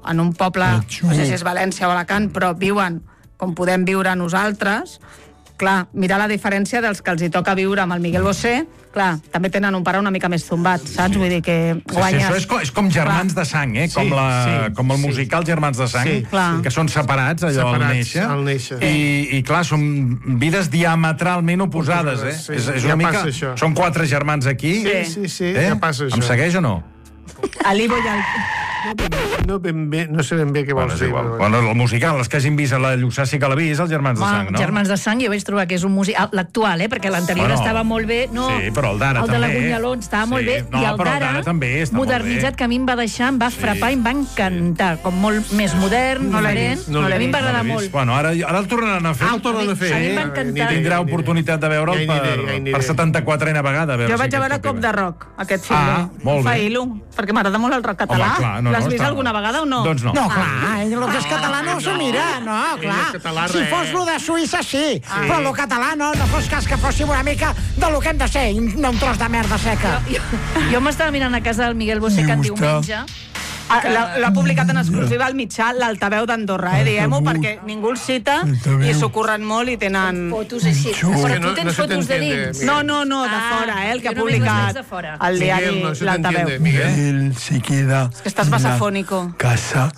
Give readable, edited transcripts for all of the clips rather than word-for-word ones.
en un poble, no sé si és València o Alacant, però viuen com podem viure nosaltres. Clar, mirar la diferència dels que els hi toca viure amb el Miguel Bosé, clar, també tenen un pare una mica més tombat, saps? Vull dir que guanyes... Sí, això és com Germans de sang, com el musical Germans de sang, que són separats, allò al néixer. I clar, són vides diametralment oposades, És una mica... Són 4 germans aquí. Sí, ja passa això. Em segueix o no? A l'Ivo i al... No sé ben bé què vols dir. Bueno, el musical, els que hagin vist la Lluçà sí que l'ha vist, els Germans de sang, no? Germans de sang, jo vaig trobar que és un musical... L'actual, perquè l'anterior estava molt bé. Sí, però el d'ara també. El de la Bunyalons estava molt bé. I el d'ara, modernitzat, que a mi em va deixar, em va frapar i em va encantar. Com molt més modern, diferent. A mi em va agradar molt. Bueno, ara el tornaran a fer. A mi em va encantar. Tindrà oportunitat de veure'l per 74a vegada. Jo vaig a veure Cop de Rock, aquest film. Molt bé. Fa perquè m'agrada molt el rock català. L'has vist alguna vegada o no? Doncs no. No, clar, el que és català no s'ho mira, no, clar. Si fos lo de Suïssa, sí, però lo català no fos cas que fóssim una mica de lo que hem de ser, no un tros de merda seca. Jo m'estava mirant a casa del Miguel Bosé que en diumenge... L'ha publicat en exclusiva al mitjà l'altaveu d'Andorra, diguem-ho, perquè ningú el cita i s'ho curren molt i tenen... Fotos així. Però tu tens fotos de dins? No, de fora, el que ha publicat al diari l'altaveu. Miguel se queda és que estàs basafónico. Casa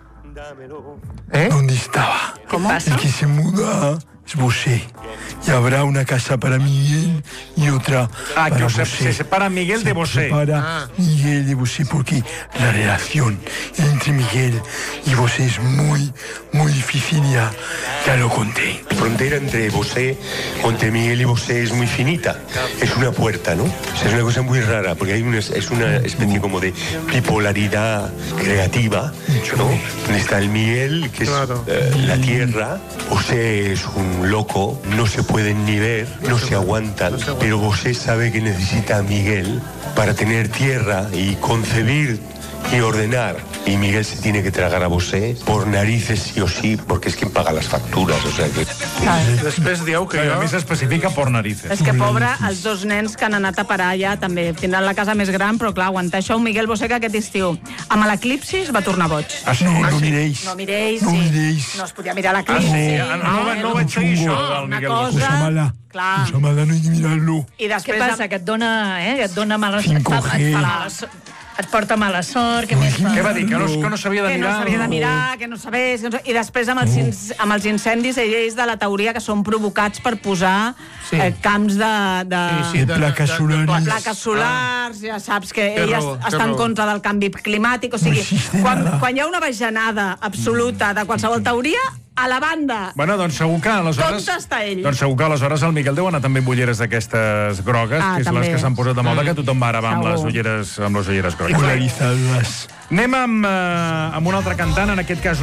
donde estaba. ¿Cómo? El que se muda es Bosé. Y habrá una casa para Miguel y otra para Bosé. Se separa Miguel de Bosé. Se separa Miguel de Bosé porque la relación entre Miguel y Bosé es muy, muy difícil, ya lo conté. La frontera entre Bosé, entre Miguel y Bosé es muy finita. Es una puerta, ¿no? O sea, es una cosa muy rara porque es una especie como de bipolaridad creativa, ¿no? Donde está el Miguel, que es la tierra. Bosé es un loco, no se pueden ni ver, no se aguantan, pero Bosé sabe que necesita a Miguel para tener tierra y concebir y ordenar. Y Miguel se tiene que tragar a Bosé por narices sí o sí, porque es quien paga las facturas, o sea que... Després dieu que A mi s'especifica por narices. És que, pobre, els 2 nens que han anat a parar allà també tindran la casa més gran, però clar, aguantar això, un Miguel Bosé que aquest estiu amb l'eclipsi va tornar boig. No miréis. No miréis, no es podia mirar l'eclipsi. No vaig seguir això del Miguel Bosé. Cosa mala. Clar. Cosa mala, no hay que mirarlo. I després Què passa? Que et dona mala sort. Et porta mala sort. Què va dir? Que no s'havia de mirar? Que no s'havia de mirar, que no sabés... I després amb els incendis, ells de la teoria que són provocats per posar camps de plaques solars, ja saps que ella està en contra del canvi climàtic, o sigui, quan hi ha una bajanada absoluta de qualsevol teoria, a la banda. Bueno, doncs segur que aleshores... Com està ell? Doncs segur que aleshores el Miquel deu anar també amb ulleres d'aquestes grogues, que és les que s'han posat de moda, que tothom va ara amb les ulleres grogues. Polaritzades. Anem amb un altre cantant, en aquest cas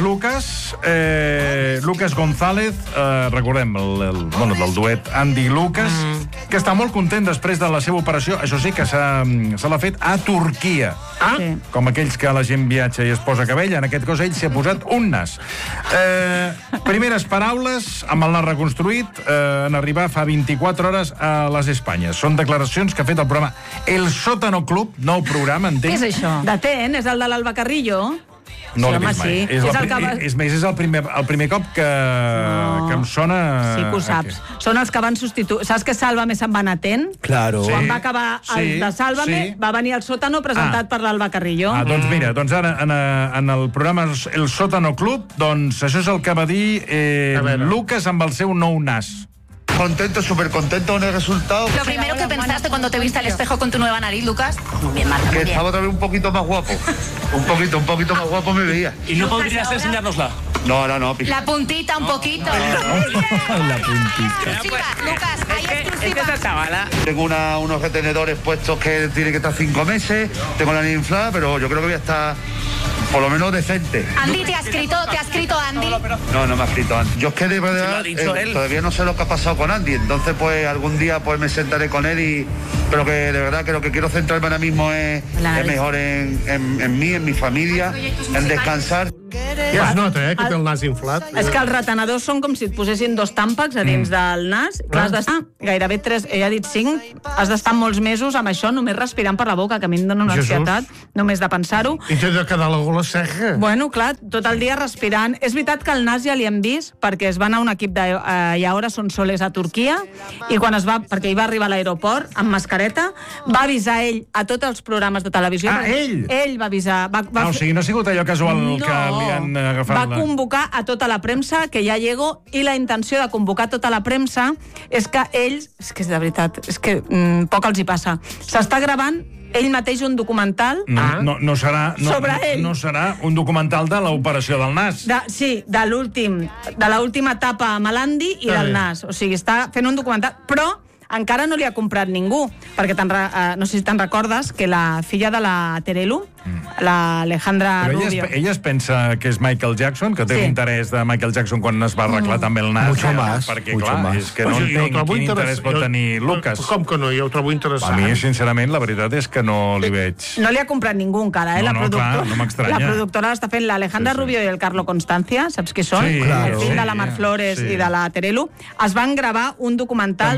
Lucas González, recordem, del duet Andy Lucas, que està molt content després de la seva operació. Això sí, que se l'ha fet a Turquia. Com aquells que la gent viatja i es posa cabell, en aquest cas ell s'hi ha posat un nas. Primeres paraules, amb el nas reconstruït, en arribar fa 24 hores a les Espanyes. Són declaracions que ha fet el programa El Sótano Club, nou programa, entenc. Què és això? De és el de l'Alba Carrillo? No l'he vist mai. És més, és el primer cop que em sona... Sí que ho saps. Són els que van substituir... Saps que Sálvame se'n va anar atent? Claro. Quan va acabar el de Sálvame, va venir el Sótano presentat per l'Alba Carrillo. Doncs mira, ara en el programa El Sótano Club, doncs això és el que va dir Lucas amb el seu nou nas. Contento, súper contento con el resultado. Lo primero que pensaste cuando te viste al espejo con tu nueva nariz, Lucas. Bien, Marta, que estaba otra vez un poquito más guapo. Un poquito más guapo me veía. ¿Y no podrías enseñárnosla? No. La puntita un poquito. La puntita. Exclusiva, Lucas, hay exclusiva. Tengo unos retenedores puestos que tienen que estar 5 meses. Tengo la niña inflada, pero yo creo que voy a estar por lo menos decente. Andy, ¿te ha escrito Andy? No me ha escrito Andy. Yo es que de verdad todavía no sé lo que ha pasado con Andy. Entonces, pues algún día pues me sentaré con él pero que de verdad que lo que quiero centrarme ahora mismo es mejor en mí, en mi familia, en descansar. Ja es nota, que té el nas inflat. És que els retenedors són com si et posessin 2 tàmpacs a dins del nas. Clar, has d'estar gairebé 3, ella ha dit 5, has d'estar molts mesos amb això, només respirant per la boca, que a mi em dona una ansietat, només de pensar-ho. I t'he de quedar la gola seca. Bueno, clar, tot el dia respirant. És veritat que el nas ja li hem vist, perquè es va anar un equip de Yaora Sonsoles a Turquia, i quan perquè ell va arribar a l'aeroport amb mascareta, va avisar ell a tots els programes de televisió. Ah, ell? Ell va avisar. O sigui, no ha sigut allò casual que li han agafat. Va convocar a tota la premsa, que ja llego, i la intenció de convocar tota la premsa és que ells, és que és de veritat, és que poc els hi passa, s'està gravant ell mateix un documental no serà un documental de l'operació del nas. Sí, de l'última etapa amb l'Andy i del nas. O sigui, està fent un documental, però encara no li ha comprat ningú, perquè no sé si te'n recordes que la filla de la Terelu, l'Alejandra Rubio... Però ella es pensa que és Michael Jackson, que té l'interès de Michael Jackson quan es va arreglar també el nas. Mucho más. Perquè, clar, és que no entenc quin interès pot tenir Lucas. Com que no? Jo ho trobo interessant. A mi, sincerament, la veritat és que no li veig... No li ha comprat ningú encara, No, clar, no m'estranya. La productora l'està fent l'Alejandra Rubio i el Carlo Constancia, saps qui són? Sí, el fill de la Mar Flores i de la Terelu. Es van gravar un documental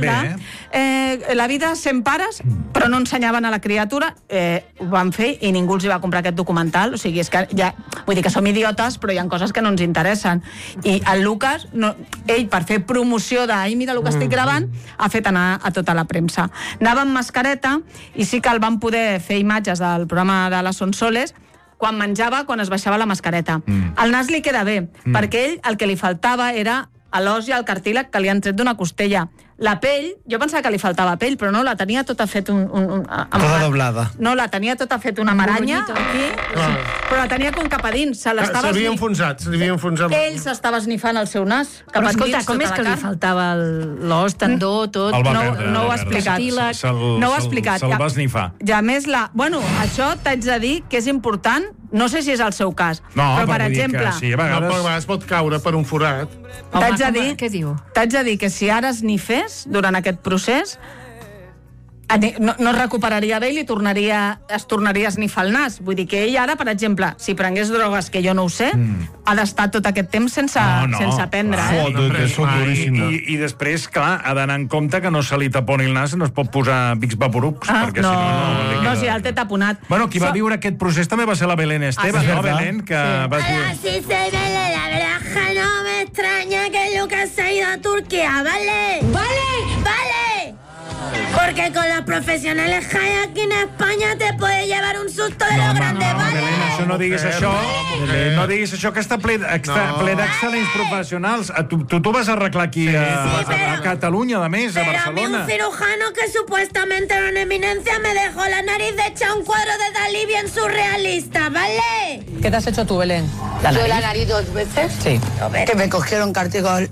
la vida 100 pares, però no ensenyaven a la criatura, ho van fer i ningú els hi va comprar aquest documental. O sigui, és que ja... Vull dir que som idiotes, però hi ha coses que no ens interessen. I el Lucas, ell, per fer promoció de ai, mira el que estic gravant, ha fet anar a tota la premsa. Anava amb mascareta i sí que el van poder fer imatges del programa de les Sonsoles quan menjava, quan es baixava la mascareta. El nas li queda bé, perquè ell el que li faltava era l'os i el cartílag que li han tret d'una costella. La pell, jo pensava que li faltava pell, però no, la tenia tota fet Toda doblada. No, la tenia tota fet una maranya aquí, però la tenia com cap a dins. S'havia enfonsat. Ell s'estava esnifant el seu nas. Però escolta, com és que li faltava l'os, tendó, tot? No ho ha explicat. No ho ha explicat. Se'l va esnifar. I a més, bueno, això t'haig de dir que és important, no sé si és el seu cas, però per exemple... Sí, a vegades pot caure per un forat. T'haig de dir que si ara esnifés durant aquest procés no es recuperaria bé i es tornaria a esnifar el nas. Vull dir que ell ara, per exemple, si prengués drogues, que jo no ho sé, ha d'estar tot aquest temps sense prendre. I després, clar, ha d'anar en compte que no se li taponi el nas, no es pot posar Vicks Vaporux, perquè si no... No, si el té taponat. Bueno, qui va viure aquest procés també va ser la Belén Esteban, no, Belén? Ahora sí se ve la verdad, no me extraña que Lucas se ha ido a Turquía, ¿vale? ¡Vale! Porque con los professionals que hay aquí en Espanya te puede llevar un susto de lo grande, ¿vale? Belén, això no diguis això. No diguis això, que està ple d'excel·lents professionals. Tu vas arreglar aquí a Catalunya, a més, a Barcelona. Pero a mí un cirujano que supuestamente era una eminencia me dejó la nariz hecha un cuadro de Dalí bien surrealista, ¿vale? ¿Qué te has hecho tú, Belén? Yo la nariz 2 veces. Sí. Que me cogieron cartílago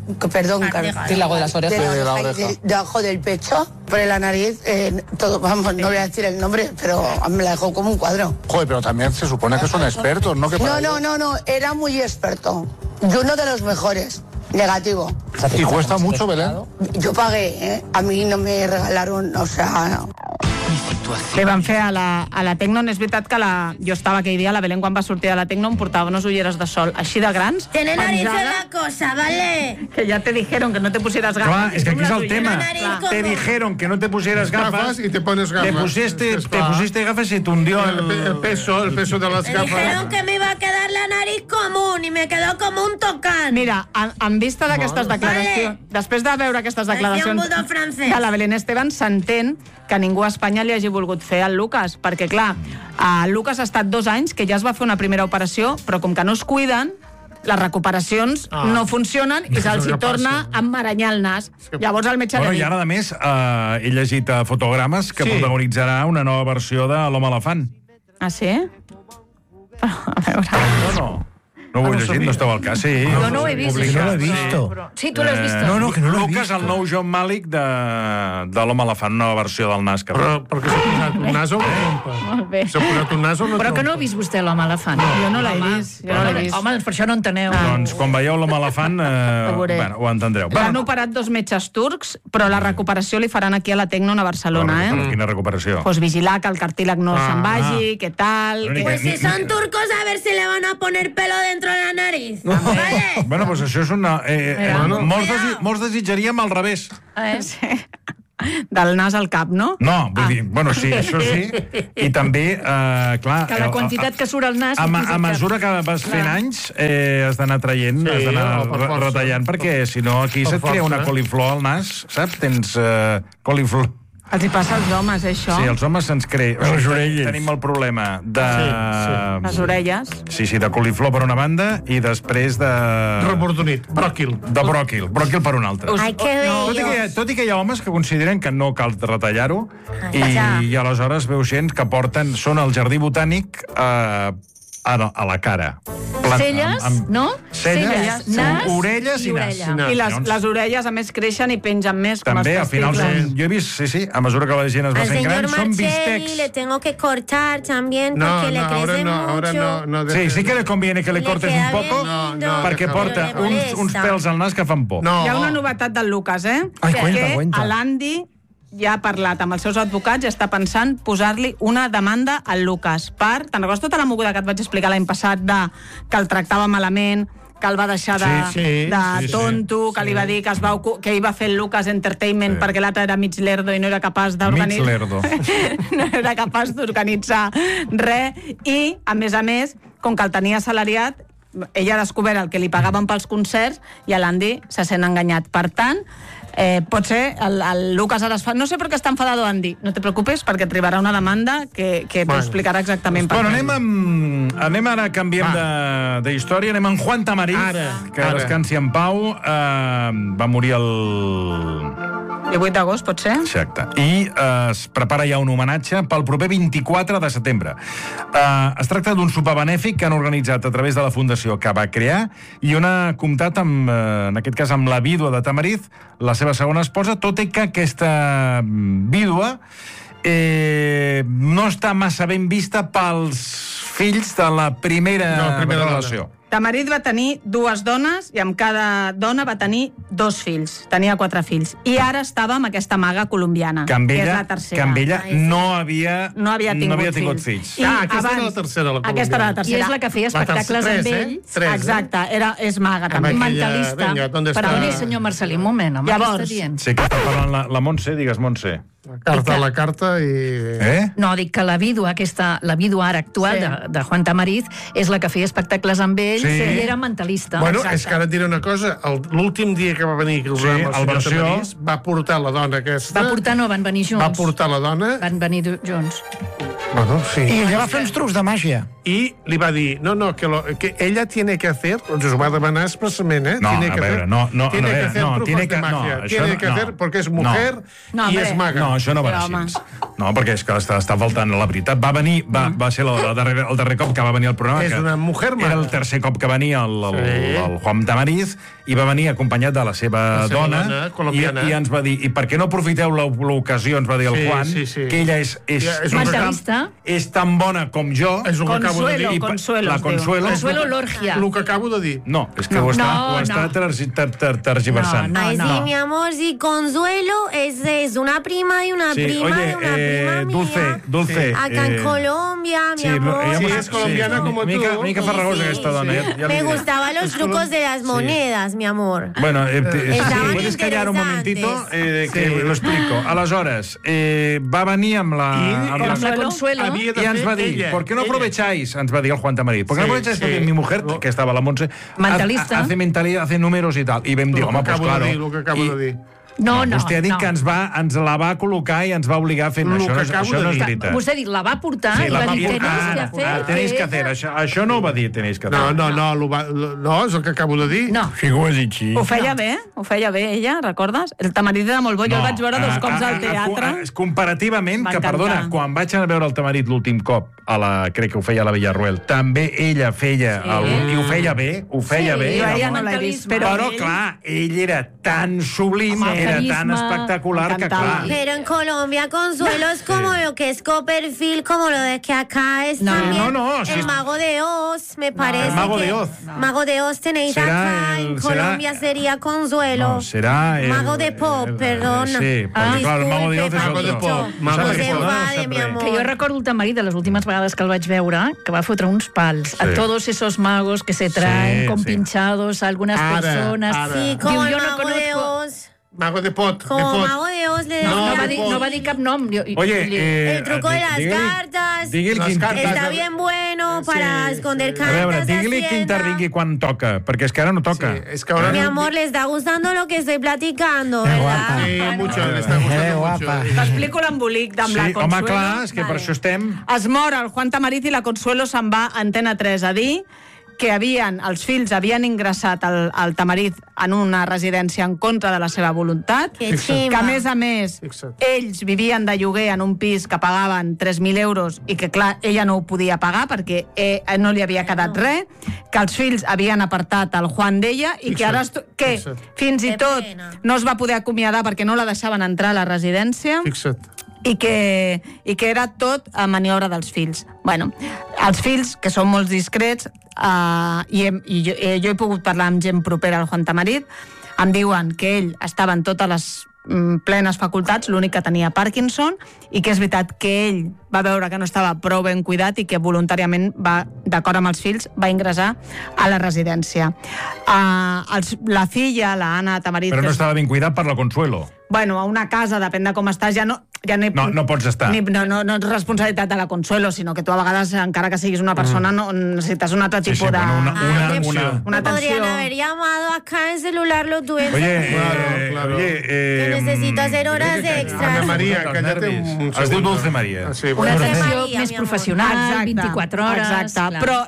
de las orejas. Debajo del pecho, por la nariz, todo, vamos, no voy a decir el nombre, pero me la dejó como un cuadro. Joder, pero también se supone que son expertos, ¿no? No, era muy experto. Y uno de los mejores. Negativo. ¿Y cuesta mucho, Belén? Yo pagué, a mí no me regalaron, o sea... Li van fer a la Tecno, és veritat que jo estava aquell dia, la Belén quan va sortir de la Tecno em portava unes ulleres de sol així de grans. Tiene narices la cosa, ¿vale? Que ya te dijeron que no te pusieras gafas. Clar, és que aquí és el tema. Te dijeron que no te pusieras gafas y te pones gafas. Te pusiste gafas y te hundió el peso de las gafas. Me dijeron que me iba a quedar la nariz común y me quedó como un tocant. Mira, en vista d'aquestes declaracions, després de veure aquestes declaracions de la Belén Esteban, s'entén que ningú a Espanya li hagi volgut fer al Lucas, perquè clar, el Lucas ha estat 2 anys que ja es va fer una primera operació, però com que no es cuiden, les recuperacions no funcionen i se'ls torna a emmaranyar el nas. Llavors el metge li ha dit... I ara, a més, he llegit a Fotogrames que protagonitzarà una nova versió de l'Home Elefant. Ah, sí? A veure... No ho he llegit, no estava al cas, sí. No ho he vist. No lo he visto. Sí, tu l'has vist. No, que no lo he visto. Lucas, el nou John Malik de l'Home Elefant, una versió del nas. Però perquè s'ha posat un nas o no trompa? Molt bé. S'ha posat un nas o no trompa? Però que no ha vist vostè l'Home Elefant? Jo no l'he vist. Home, per això no enteneu. Doncs quan veieu l'Home Elefant ho entendreu. L'han operat 2 metges turcs, però la recuperació li faran aquí a la Tecno a Barcelona, Quina recuperació? Pues vigilar que el cartílag no se'n vagi, què tal... Pues si son turcos, a ver si le van a poner pelo dentro otro en la nariz. ¿Vale? Bueno, doncs això és una... Molts desitjaríem al revés. Sí. Del nas al cap, no? No, vull dir, bueno, sí, això sí. I també, clar... Que la quantitat que surt al nas... A mesura que vas fent anys, has d'anar traient, has d'anar retallant, perquè si no aquí se't crea una coliflor al nas, saps? Tens coliflor... Els hi passa als homes, això? Sí, els homes se'ns crea... Les orelles. Tenim el problema de... Les orelles. Sí, de coliflor per una banda i després de... Reportonit, bròquil. De bròquil per una altra. Ai, que bello. Tot i que hi ha homes que consideren que no cal retallar-ho i aleshores veu gent que són al jardí botànic a la cara. Celles, no? Celles, nas, orelles i nas. I les orelles, a més, creixen i pengen més, com també, els testicles. Al final, jo he vist, sí, a mesura que la gent es va fent gran, són bistecs. Le tengo que cortar también porque le crece mucho. Sí que le conviene que le cortes un poco perquè porta uns pèls al nas que fan por. Hi ha una novetat del Lucas, que l'Andy ja ha parlat amb els seus advocats i està pensant posar-li una demanda al Lucas per... Te'n recordes tota la moguda que et vaig explicar l'any passat que el tractava malament, que el va deixar de tonto, que li va dir que ell va fer el Lucas Entertainment perquè l'altre era mig lerdo i no era capaç d'organitzar... Mig lerdo. No era capaç d'organitzar res. I, a més, com que el tenia assalariat, ella ha descobert el que li pagaven pels concerts i l'Andy se sent enganyat. Per tant, pot ser el Lucas ara es fa... No sé per què està enfadado Andy, no te preocupes perquè et arribarà una demanda que t'ho explicarà exactament per què. Anem ara, canviem d'història, anem amb Juan Tamariz, que descansi en pau, va morir el 18 d'agost, pot ser? Exacte. I es prepara ja un homenatge pel proper 24 de setembre. Es tracta d'un sopar benèfic que han organitzat a través de la fundació que va crear i on ha comptat, en aquest cas, amb la vídua de Tamariz, la seva segona esposa, tot i que aquesta vídua no està massa ben vista pels fills de la primera relació. Tamariz va tenir 2 dones i amb cada dona va tenir 2 fills. Tenia 4 fills. I ara estava amb aquesta maga colombiana, que és la tercera. Que amb ella no havia tingut fills. Aquesta era la tercera, la colombiana. Aquesta era la tercera. I és la que feia espectacles amb ell. Exacte, és maga també. Mentalista. Perdoni, senyor Marcelí, un moment. Llavors... Sí, que està parlant la Montse, digues Montse. La carta i... No, dic que la vídua ara actual de Juan Tamariz és la que feia espectacles amb ell i era mentalista. Bueno, és que ara et diré una cosa, l'últim dia que va venir el senyor Tamariz va portar la dona aquesta... Va portar, no, van venir junts. Va portar la dona... Van venir junts. Bueno, sí. I ella va fer uns trucs de màgia. I li va dir, que ella tiene que hacer, doncs ho va demanar expressament, No, a veure, no. Tiene que hacer trucos de magia. Tiene que hacer, porque es mujer i és maga. No, això no va així. No, perquè és que està faltant la veritat. Va venir, va ser el darrer cop que va venir al programa. És una mujer maga. Era el tercer cop que venia el Juan Tamariz i va venir acompanyat de la seva dona i ens va dir, i per què no aprofiteu l'ocasió, ens va dir el Juan, que ella és mentalista. És tan bona com jo. És el que acabo de dir. Consuelo. La Consuelo. Consuelo Lorgia. El que acabo de dir. No, és que ho està tergiversant. Ay, sí, mi amor, sí, Consuelo es una prima y una prima de una prima Dulce. Acá en Colombia, mi amor. Sí, es colombiana como tú. Mica farragosa aquesta dona. Me gustaban los trucos de las monedas, mi amor. Bueno, puedes callar un momentito, que lo explico. Aleshores, va venir amb la Consuelo i ens va dir, ¿por qué no aprovecháis? Ens va dir el Juan Tamariz. ¿Por qué no aprovecháis porque mi mujer, que estava la Montse, hace mentalidad, hace números i tal? I vam dir, home, pues claro. El que acabo de dir. No, vostè ha dit que ens la va col·locar i ens va obligar a fer això no és veritat. Vostè ha dit, la va portar i va dir, tenéis que hacer. Això no ho va dir, tenéis que hacer. No, és el que acabo de dir. No. Sí que ho ha dit, sí. Ho feia bé ella, recordes? El Tamariz era molt bo, jo el vaig veure 2 cops al teatre. Comparativament, que perdona, quan vaig anar a veure el Tamariz l'últim cop, crec que ho feia a la Villarroel, també ella feia, i ho feia bé, Jo no l'he vist, però clar, ell era tan sublim, era tan espectacular que, clar... Pero en Colombia Consuelo es como lo que es Copperfield, como lo de que acá es también el Mago de Oz, me parece. El Mago de Oz. Mago de Oz tenéis acá, en Colombia sería Consuelo. No, será... Mago de Pop, perdona. Sí, perquè, clar, el Mago de Oz és Mago de Pop. No s'enfade, mi amor. Que jo recordo el Tamarit de les últimes vegades que el vaig veure, que va fotre uns pals a todos esos magos que se traen con pinchados a algunas personas. Sí, como el Mago de Oz. Mago de Pot. Como Mago de Oz le no va dir cap nom. Oye, el truco de las cartas. Está bien bueno para esconder cartas. A veure, digui-li que intervingui quan toca, perquè és que ara no toca. Mi amor, le está gustando lo que estoy platicando, ¿verdad? Sí, mucho, le está gustando mucho. T'explico l'embolic amb la Consuelo. Home, clar, és que per això estem... Es mor el Juan Tamariz i la Consuelo se'n va a Antena 3 a dir que els fills havien ingressat el Tamariz en una residència en contra de la seva voluntat, que a més, ells vivien de lloguer en un pis que pagaven 3.000 euros i que, clar, ella no ho podia pagar perquè no li havia quedat res, que els fills havien apartat el Juan d'ella i que ara fins i tot no es va poder acomiadar perquè no la deixaven entrar a la residència. I que era tot a maniobra dels fills. Bueno, els fills, que són molt discrets, jo he pogut parlar amb gent propera al Juan Tamariz, em diuen que ell estava en totes les plenes facultats, l'únic que tenia Parkinson, i que és veritat que ell va veure que no estava prou ben cuidat i que voluntàriament, d'acord amb els fills, va ingressar a la residència. La filla, la Anna Tamariz... Però no estava ben cuidat per la Consuelo. Bueno, a una casa, depèn de com estàs, no pots estar. No és responsabilitat de la Consuelo, sinó que tu a vegades, encara que siguis una persona, no necessites un altre tipus de... Una atenció. Podrían haber llamado acá en celular los duendes. Oye, que necesito hacer horas extras. Ana María, cállate un es diu Dulce María. Una atenció més professional, 24 hores... Exacte, però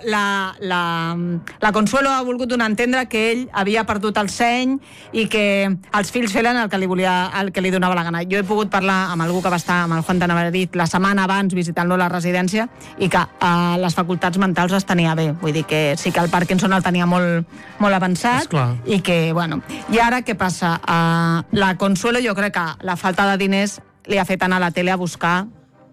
la Consuelo ha volgut donar a entendre que ell havia perdut el seny i que els fills feien el que li donava la gana. Jo he pogut parlar amb algú que va estar amb el Juan Tamariz la setmana abans visitant-lo a la residència i que les facultats mentals es tenia bé. Vull dir que sí que el Parkinson el tenia molt, molt avançat i que, bueno... I ara què passa? La Consuelo, jo crec que la falta de diners li ha fet anar a la tele a buscar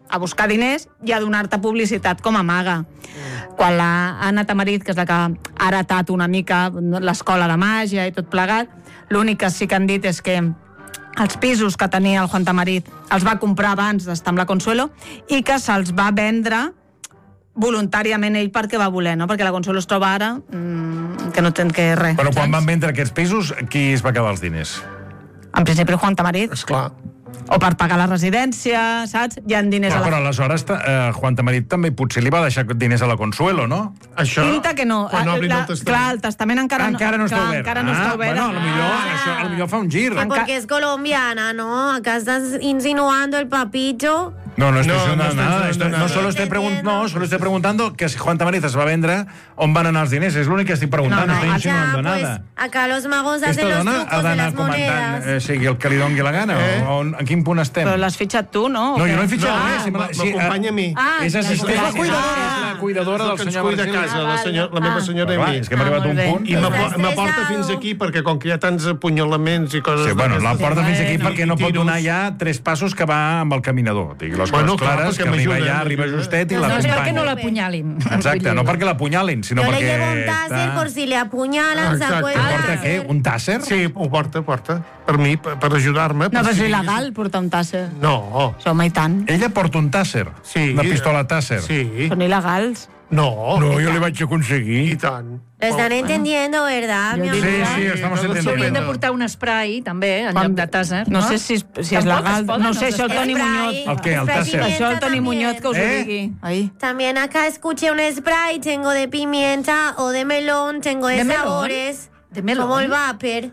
diners i a donar-te publicitat com a maga. Quan la Anna Tamariz, que és la que ha heretat una mica l'escola de màgia i tot plegat, l'únic que sí que han dit és que els pisos que tenia el Juan Tamariz els va comprar abans d'estar amb la Consuelo i que se'ls va vendre voluntàriament ell perquè va voler, no? Perquè la Consuelo es troba ara que no té res. Però quan van vendre aquests pisos, qui es va quedar els diners? En principi el Juan Tamariz. Esclar. O per pagar la residència, saps? Hi ha diners a la... Però aleshores Juan Tamariz també potser li va deixar diners a la Consuelo, no? Això... Pinta que no. Clar, el testament encara no està obert. Encara no està obert. Bueno, potser fa un gir. Porque es colombiana, ¿no? Acá estás insinuando el papito. No estoy diciendo nada. Solo estoy preguntando que si Juan Tamariz es va vendre, on van anar els diners. És l'únic que estic preguntant, no estoy insinuando nada. Acá los magos hacen los trucos de las monedas. Sigui el que li doni la gana, o en quin punt estem? Però l'has fitxat tu, no? No, jo no he fitxat res. M'acompanya a mi. És assistent. És la cuidadora del senyor Martínez. Casa, la meva senyora Emili. És que hem arribat a un punt. I m'aporta fins aquí, perquè com que hi ha tants apunyalaments i coses... Sí, bueno, la porta fins aquí perquè no pot donar ja 3 passos que va amb el caminador. Digui les coses clares, que arriba justet i l'acompanya. No és perquè no l'apunyalin. Exacte, no perquè l'apunyalin, sinó perquè... Jo le llevo un tàsser por si le apunyalan, se acuerda. Porta què? Un tàsser? Sí, ho porta. Per mi, per ajudar-me. No, però és il·legal portar un tàsser. No. Home, i tant. Ella porta un tàsser? Sí. Una pistola tàsser? Sí. Són il·legals. No, jo li vaig aconseguir. I tant. Lo están entendiendo, ¿verdad, mi amor? Sí, estamos entendiendo. S'haurien de portar un spray, també, en lloc de tàsser. No sé si és legal. No sé, això el Toni Muñoz. El què, el tàsser? Això el Toni Muñoz que us ho digui. También acá escuché un spray, tengo de pimienta o de melón, tengo de sabores. ¿De melón? Como el vapor.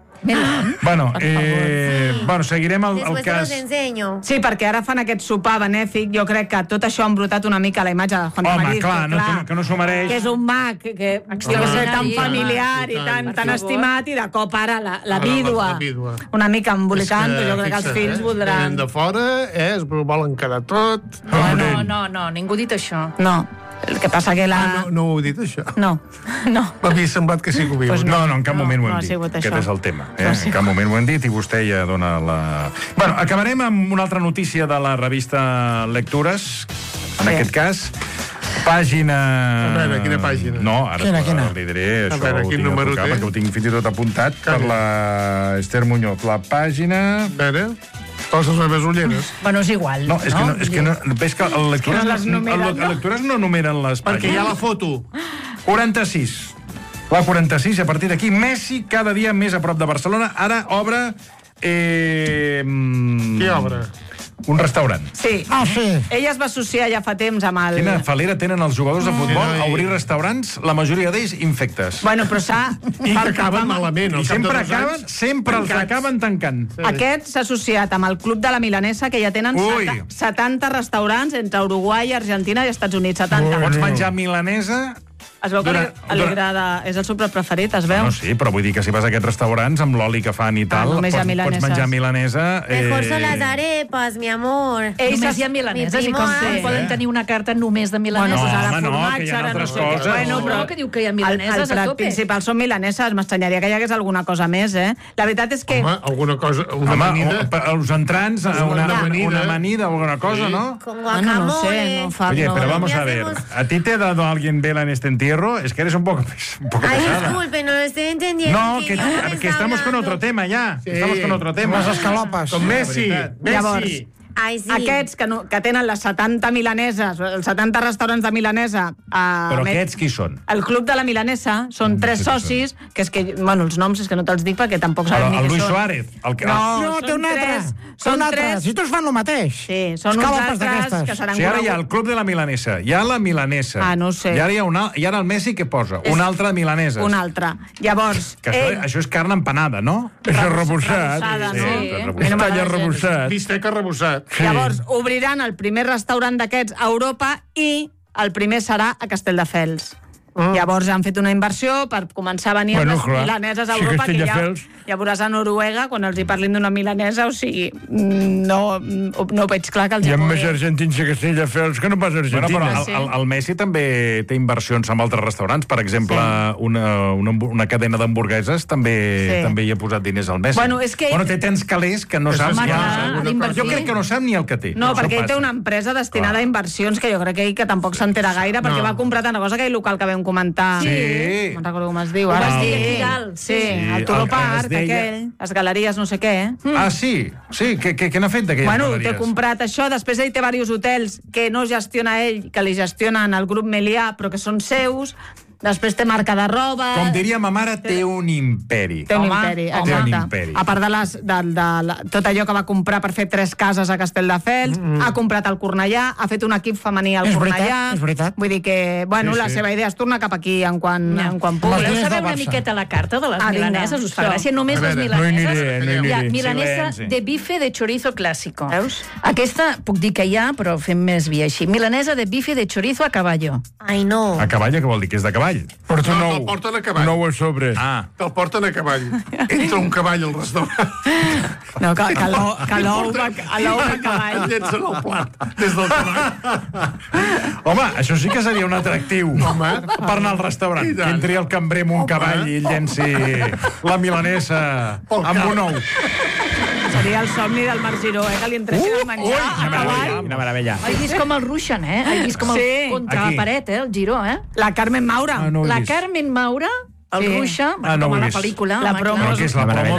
Bueno, seguirem el Después cas... te los enseño. Sí, perquè ara fan aquest sopar benèfic. Jo crec que tot això ha embrutat una mica la imatge de Juan Tamariz. Home, clar, que no s'ho mereix. Que és un mag, que deu ser tan familiar i tan estimat, i de cop ara la vídua. Una mica embolicant, però jo crec que els fills voldran... De fora, es volen quedar tot... No, ningú ha dit això. No. El que passa que No ho heu dit, això? No. M'havia semblat que sí que ho havíeu dit. No, en cap moment ho hem dit. Aquest és el tema. En cap moment ho hem dit i vostè ja dona la... Bueno, acabarem amb una altra notícia de la revista Lectures, en aquest cas... Pàgina... A veure, quina pàgina? No, ara li diré, això ho tinc a tocar, perquè ho tinc fins i tot apuntat per la Esther Muñoz. La pàgina... A veure... Poses les meves ulleres. Bueno, és igual. No, és que no... Ves que a lectures no numeren les pàgines. Perquè hi ha la foto. 46. La 46, a partir d'aquí, Messi cada dia més a prop de Barcelona. Ara obre... Qui obre? Un restaurant. Sí. Sí. Ella es va associar ja fa temps amb el... Quina falera tenen els jugadors de futbol a obrir restaurants, la majoria d'ells infectes. Bueno, però s'ha... I que acaben malament. I sempre els acaben tancant. Aquest s'ha associat amb el Club de la Milanesa, que ja tenen 70 restaurants entre Uruguai, Argentina i Estats Units. 70. Pots menjar milanesa... Es veu que li agrada, és el seu plat preferit, es veu? No, sí, però vull dir que si vas a aquests restaurants amb l'oli que fan i tal, pots menjar milanesa... Mejor son las arepas, mi amor. Només hi ha milaneses i com poden tenir una carta només de milaneses. No, que hi ha altres coses. Bueno, però que diu que hi ha milaneses a tope. El plat principal són milaneses, m'estranyaria que hi hagués alguna cosa més, eh? La veritat és que... Home, alguna cosa, una amanida... Els entrants, una amanida, alguna cosa, ¿no? Con guacamole. No sé, no fa... Oye, pero vamos a ver, ¿a ti te ha dado alguien vela en este entierro? Es que eres un poco pesada. Disculpe, no lo estoy entendiendo. No, que estamos con otro tema ya. Estamos con otro tema. Les escalopes. Con Messi. Llavors, aquests que tenen les 70 milaneses, els 70 restaurants de milanesa... Però aquests qui són? El Club de la Milanesa són 3 socis, que és que, bueno, els noms és que no te'ls dic perquè tampoc sabem ni què són. El Luis Suárez? No, té un altre. Són altres. Si tots fan el mateix. Sí, són uns altres que seran... Si ara hi ha el Club de la Milanesa, hi ha la milanesa. No sé. I ara hi ha el Messi que posa una altra de milaneses. Una altra. Llavors... Això és carn empanada, no? És arrebossat. Està ja arrebossat. Bistec arrebossat. Llavors, obriran el primer restaurant d'aquests a Europa i el primer serà a Castelldefels. Llavors han fet una inversió per començar a venir amb les milaneses a Europa, que ja veuràs a Noruega, quan els hi parlin d'una milanesa, o sigui, no veig clar que els hi ha més argentins a Castelldefels que no pas a Argentina. Però el Messi també té inversions amb altres restaurants. Per exemple, una cadena d'hamburgueses també hi ha posat diners al Messi. Bueno, té tants calés que no saps... Jo crec que no sap ni el que té. No, perquè ell té una empresa destinada a inversions que jo crec que ell que tampoc s'entera gaire, perquè va comprar tanta cosa que aquell local que vam comentar. Sí. No recordo com es diu. Ho vas dir aquí dalt. Sí, el Turo Park, aquell, les galeries no sé què. Sí? Què n'ha fet d'aquelles galeries? Bueno, té comprat això, després ell té diversos hotels que no gestiona ell, que li gestionen el grup Melià, però que són seus. Després té marca de roba... Com diria ma mare, té un imperi. Té un imperi, exacte. A part de tot allò que va comprar per fer 3 cases a Castelldefels, ha comprat el Cornellà, ha fet un equip femení al Cornellà... És veritat. Vull dir que, bueno, la seva idea es torna cap aquí en quan pugui. Voleu saber una miqueta la carta de les milaneses? Us fa gràcia? Només les milaneses. Hi ha milanesa de bife de chorizo clásico. Aquesta, puc dir que hi ha, però fem més via així. Milanesa de bife de chorizo a caballo. Ai, no. A cavall, què vol dir? Que és de cavall? Porta nou. Te'l porten a cavall. Nou a sobre. Te'l porten a cavall. Entra un cavall al restaurant. No, que l'ou a cavall. Et llencen el plat des del cavall. Home, això sí que seria un atractiu per anar al restaurant. Que entri el cambrer amb un cavall i llenci la milanesa amb un ou. Seria el somni del Marc Giró, que li entressin el menjar a cavall. Quina meravella. He vist com el ruixen, He vist com el contra la paret, el Giró, La Carmen Maura. La Carmen Maura, el ruixa, com a la pel·lícula. La promo. Que és la promo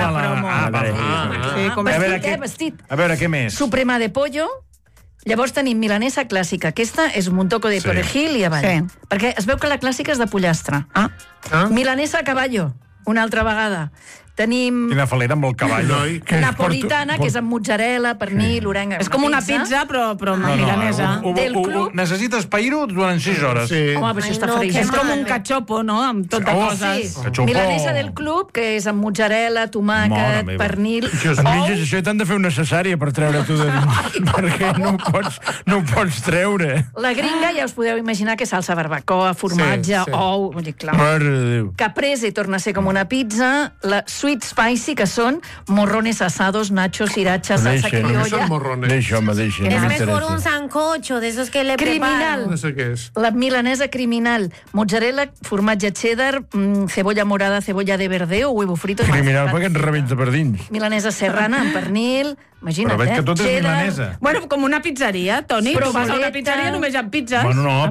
de la... Vestit. A veure, què més? Suprema de pollo. Llavors tenim milanesa clàssica. Aquesta és un toco de perejil i avall. Perquè es veu que la clàssica és de pollastre. Milanesa a caballo, una altra vegada. Tenim... Quina falera amb el cavall. Napolitana, que és amb mozzarella, pernil, orenga... És com una pizza, però amb milanesa. Del club... Necessites pair-ho durant 6 hores. Home, però això està fregit. És com un cachopo, no?, amb tot de coses. Milanesa del club, que és amb mozzarella, tomàquet, pernil... Això t'han de fer una cesària per treure tu de dins, perquè no ho pots treure. La gringa, ja us podeu imaginar que salsa barbacoa, formatge, ou... Vull dir, clar. Mare de Déu. Caprese torna a ser com una pizza, la sweet spicy, que són morrones asados, nachos, sriracha, salsa criolla. Deixa. Es mejor un sancocho, de esos que le Criminal. No sé què és. La milanesa criminal. Mozzarella, formatge cheddar, cebolla morada, cebolla de verdeo, huevo frito... Criminal perquè ens rebenta per dins. Milanesa serrana amb pernil... Imagina't, però veig que tot és milanesa. Bueno, com una pizzeria, Toni. Però vas a una pizzeria només hi ha pizzas. Bueno, no,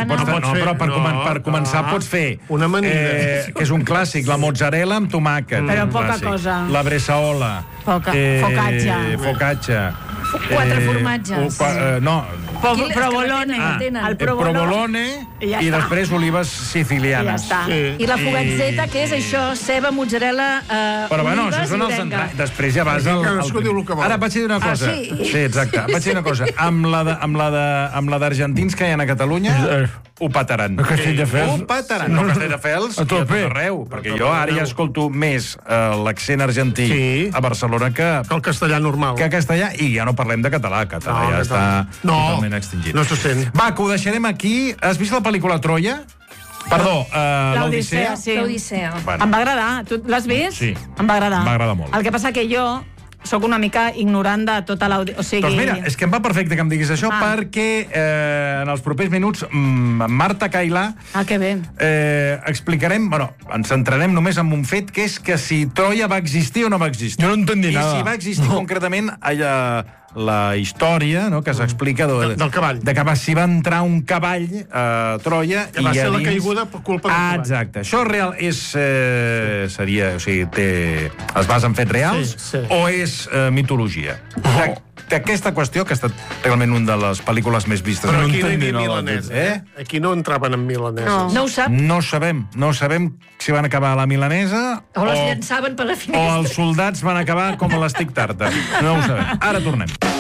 per començar pots fer una amanida, que és un clàssic, la mozzarella amb tomàquet. Però poca cosa. La bresaola. Focaccia. 4 formatges. No. Provolone. El provolone i després olives sicilianes. I la fugazzeta, que és això, ceba, mozzarella, però bueno, això són els entrants. Després ja vas al... Ara vaig dir una cosa. Sí, exacte. Vaig dir una cosa. Amb la d'argentins que hi ha a Catalunya, ho petaran. A Castelldefels? Ho petaran. No, a Castelldefels i a tot arreu. Perquè jo ara ja escolto més l'accent argentí a Barcelona que el castellà normal. Que castellà, i ja no parlem de català. Català ja està totalment extingit. No se sent. Va, que ho deixarem aquí. Has vist la pel·lícula Troia? Perdó, l'Odissea? Sí. L'Odissea. Em va agradar. Tu l'has vist? Sí. Em va agradar. Em va agradar molt. El que passa que jo sóc una mica ignorant de tota l'audiència. O sigui... Doncs mira, és que em va perfecte que em diguis això, perquè en els propers minuts Marta Cailà que bé. Explicarem, bueno, ens centrarem només en un fet, que és que si Troia va existir o no va existir. Jo no entendi nada. I si va existir concretament la història, no, que s'explica del cavall. De que si va entrar un cavall a Troia que va ser la caiguda per culpa del cavall. Exacte. Això real és... seria... O sigui, es basa en fets reals o és mitologia? D'aquesta qüestió, que ha estat realment una de les pel·lícules més vistes. Però aquí no hi havia milanès, Aquí no entraven en milaneses. No ho sap? No sabem si van acabar a la milanesa o les llançaven per la finestra. O els soldats van acabar com a l'estic tarta. No ho sabem. Ara tornem.